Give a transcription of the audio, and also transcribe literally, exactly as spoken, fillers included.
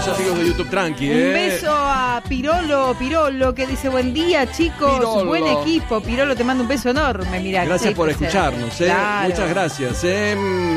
los amigos de YouTube, tranqui, Un ¿eh? beso a Pirolo, Pirolo, que dice buen día, chicos. Pirolo. Buen equipo. Pirolo, te mando un beso enorme. Mirá, Gracias qué por presente. escucharnos, ¿eh? Claro. Muchas gracias, ¿eh?